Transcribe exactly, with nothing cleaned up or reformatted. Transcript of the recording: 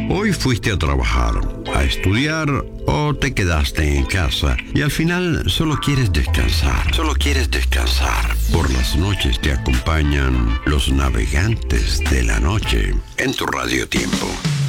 Hoy fuiste a trabajar, a estudiar o te quedaste en casa y al final solo quieres descansar. Solo quieres descansar. Por las noches te acompañan los navegantes de la noche en tu Radio Tiempo.